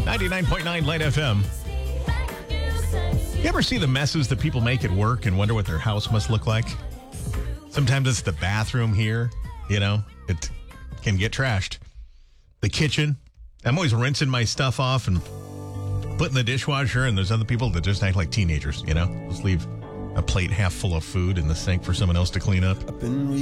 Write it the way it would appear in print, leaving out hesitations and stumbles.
99.9 Light FM. You ever see the messes that people make at work and wonder what their house must look like? Sometimes it's the bathroom here, it can get trashed. The kitchen, I'm always rinsing my stuff off and putting the dishwasher, and there's other people that just act like teenagers, just leave a plate half full of food in the sink for someone else to clean up.